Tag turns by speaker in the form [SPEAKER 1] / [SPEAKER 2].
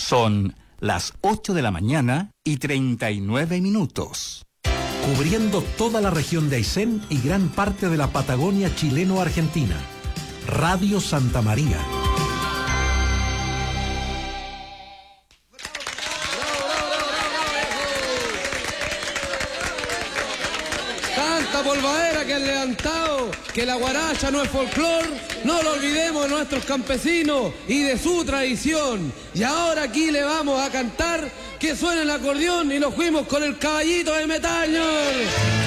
[SPEAKER 1] Son las 8 de la mañana y 39 minutos.
[SPEAKER 2] Cubriendo toda la región de Aysén y gran parte de la Patagonia chileno-argentina. Radio Santa María.
[SPEAKER 3] Tanta polvadera que han levantado, que la guaracha no es folclor, no lo olvidemos de nuestros campesinos y de su tradición. Y ahora aquí le vamos a cantar que suene el acordeón y nos fuimos con el caballito de Metaño.